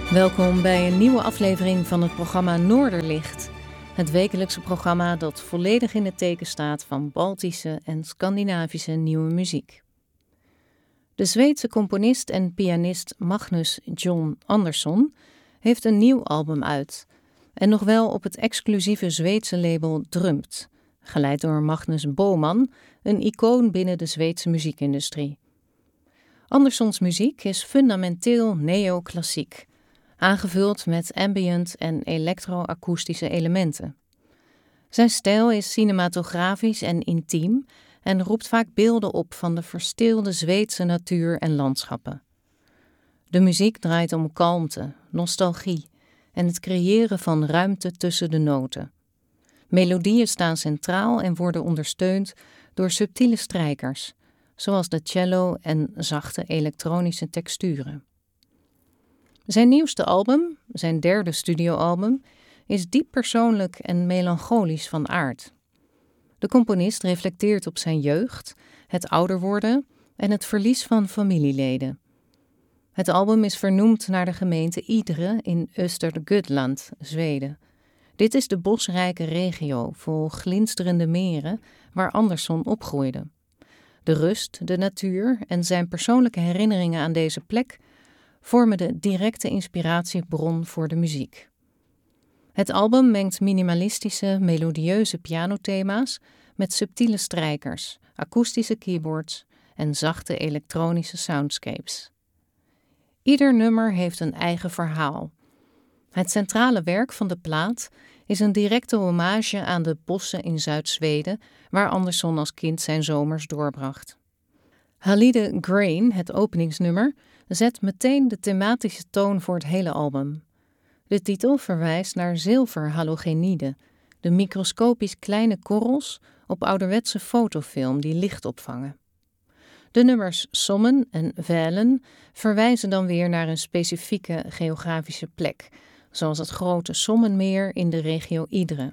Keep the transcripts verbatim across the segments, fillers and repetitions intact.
Welkom bij een nieuwe aflevering van het programma Noorderlicht. Het wekelijkse programma dat volledig in het teken staat van Baltische en Scandinavische nieuwe muziek. De Zweedse componist en pianist Magnus John Andersson heeft een nieuw album uit. En nog wel op het exclusieve Zweedse label Drumpt, geleid door Magnus Boman, een icoon binnen de Zweedse muziekindustrie. Anderssons muziek is fundamenteel neoclassiek, aangevuld met ambient en elektroakoestische elementen. Zijn stijl is cinematografisch en intiem en roept vaak beelden op van de verstilde Zweedse natuur en landschappen. De muziek draait om kalmte, nostalgie en het creëren van ruimte tussen de noten. Melodieën staan centraal en worden ondersteund door subtiele strijkers, zoals de cello en zachte elektronische texturen. Zijn nieuwste album, zijn derde studioalbum, is diep persoonlijk en melancholisch van aard. De componist reflecteert op zijn jeugd, het ouder worden en het verlies van familieleden. Het album is vernoemd naar de gemeente Idre in Östergötland, Zweden. Dit is de bosrijke regio vol glinsterende meren waar Andersson opgroeide. De rust, de natuur en zijn persoonlijke herinneringen aan deze plek vormen de directe inspiratiebron voor de muziek. Het album mengt minimalistische, melodieuze pianothema's met subtiele strijkers, akoestische keyboards en zachte elektronische soundscapes. Ieder nummer heeft een eigen verhaal. Het centrale werk van de plaat is een directe hommage aan de bossen in Zuid-Zweden, waar Andersson als kind zijn zomers doorbracht. Halide Grain, het openingsnummer, zet meteen de thematische toon voor het hele album. De titel verwijst naar zilverhalogenide, de microscopisch kleine korrels op ouderwetse fotofilm die licht opvangen. De nummers Sommen en Välen verwijzen dan weer naar een specifieke geografische plek, zoals het grote Sommenmeer in de regio Idre.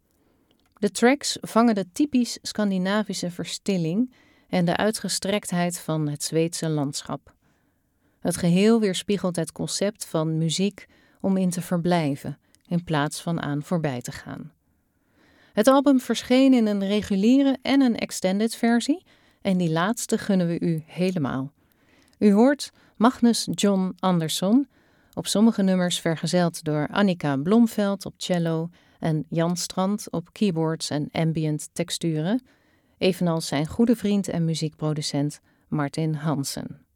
De tracks vangen de typisch Scandinavische verstilling en de uitgestrektheid van het Zweedse landschap. Het geheel weerspiegelt het concept van muziek om in te verblijven, in plaats van aan voorbij te gaan. Het album verscheen in een reguliere en een extended versie, en die laatste gunnen we u helemaal. U hoort Magnus John Andersson, op sommige nummers vergezeld door Annika Blomveld op cello en Jan Strand op keyboards en ambient texturen, evenals zijn goede vriend en muziekproducent Martin Hansen.